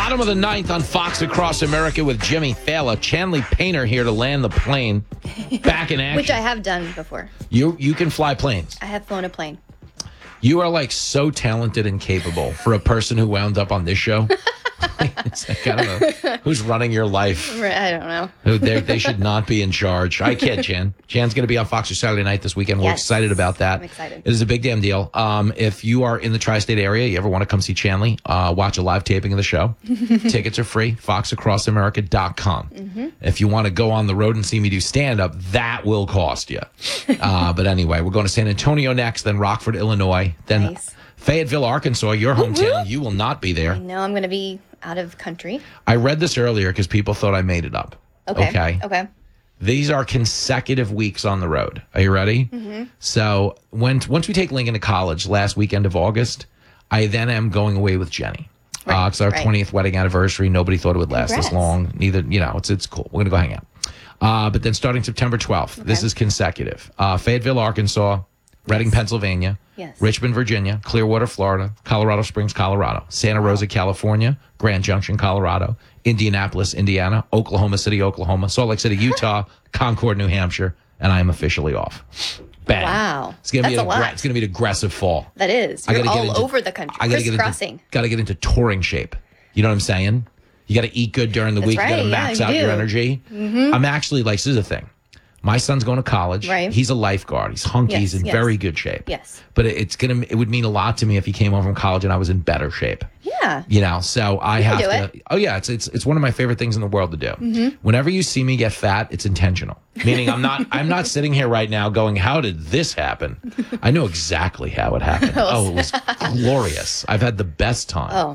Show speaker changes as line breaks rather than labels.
Bottom of the ninth on Fox Across America with Jimmy Fallon. Chanley Painter here to land the plane. Back in action.
Which I have done before.
You can fly planes.
I have flown a plane.
You are like so talented and capable for a person who wound up on this show. It's like, I don't know who's running your life.
I don't know.
They should not be in charge. I kid, Chan. Chan's going to be on Fox Saturday night this weekend. We're excited about that.
I'm excited.
It is a big damn deal. If you are in the tri-state area, you ever want to come see Chanley, watch a live taping of the show. Tickets are free. FoxAcrossAmerica.com. If you want to go on the road and see me do stand-up, that will cost you. But anyway, we're going to San Antonio next, then Rockford, Illinois, then Fayetteville, Arkansas, your hometown. You will not be there.
I know I'm going to be out of country.
I read this earlier because people thought I made it up.
Okay.
These are consecutive weeks on the road. Are you ready? So once we take Lincoln to college last weekend of August, I then am going away with Jenny. It's our 20th wedding anniversary. Nobody thought it would last this long. Neither, it's cool. We're going to go hang out. But then starting September 12th, this is consecutive. Fayetteville, Arkansas, Reading, Pennsylvania, Richmond, Virginia, Clearwater, Florida, Colorado Springs, Colorado, Santa Rosa, California, Grand Junction, Colorado, Indianapolis, Indiana, Oklahoma City, Oklahoma, Salt Lake City, Utah, Concord, New Hampshire, and I am officially off. Bang.
Wow.
It's going to be an aggressive fall.
That is. You're all over the country. Crisscrossing.
Got to get into touring shape. You know what I'm saying? You got to eat good during the week. You got to max out your energy. I'm actually like, this is the thing. My son's going to college. He's a lifeguard. He's hunky. He's in very good shape. But it would mean a lot to me if he came home from college and I was in better shape.
Yeah.
So I have to. Oh yeah, it's one of my favorite things in the world to do. Whenever you see me get fat, it's intentional. Meaning I'm not sitting here right now going, how did this happen? I know exactly how it happened. It was glorious. I've had the best time.